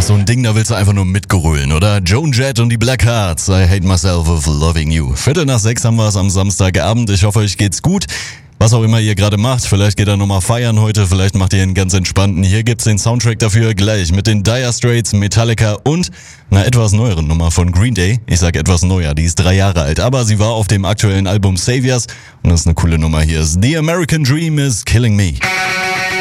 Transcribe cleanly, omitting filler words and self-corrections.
so ein Ding, da willst du einfach nur mitgrölen, oder? Joan Jett und die Black Hearts, I Hate Myself of Loving You. 5:45 haben wir es am Samstagabend. Ich hoffe, euch geht's gut. Was auch immer ihr gerade macht, vielleicht geht ihr nochmal feiern heute, vielleicht macht ihr einen ganz entspannten. Hier gibt's den Soundtrack dafür gleich mit den Dire Straits, Metallica und einer etwas neueren Nummer von Green Day. Ich sag etwas neuer, die ist 3 Jahre alt, aber sie war auf dem aktuellen Album Saviors und das ist eine coole Nummer hier. The American Dream is Killing Me.